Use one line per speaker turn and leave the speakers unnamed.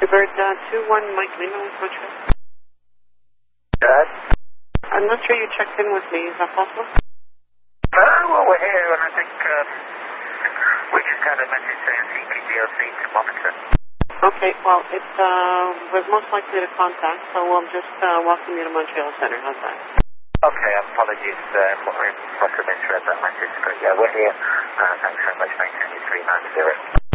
Thunderbird 2-1 Mike Lima with Montreal.
Good.
I'm not sure you checked in with me. Is that possible?
Well, we're here, and I think we just had a message saying CPDLC to monitor.
Okay, well, it was most likely to contact, so we'll just welcome you to Montreal Center. How's that?
Okay, apologies for must have misread that message, but yeah, we're here. Thanks very much, maintain 390.